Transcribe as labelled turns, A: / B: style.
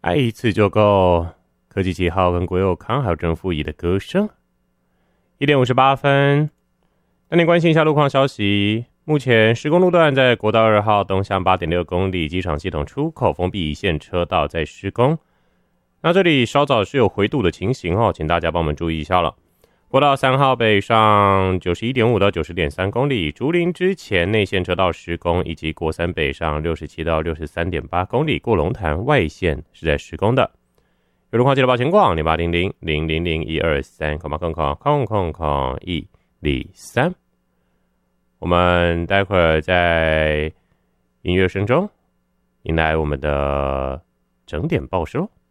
A: 爱一次就够。科技7号跟国佑康还有郑富仪的歌声。1点58分，带您关心一下路况消息。目前施工路段在国道2号东向 8.6 公里，机场系统出口封闭一线车道在施工。那这里稍早是有回堵的情形哦，请大家帮我们注意一下了。国道3号北上 91.5 到 90.3 公里，竹林之前内线车道施工，以及国3北上67到 63.8 公里，过龙潭外线是在施工的。有路况记得报情况0800-000-123，我们待会儿在音乐声中迎来我们的整点报时喽。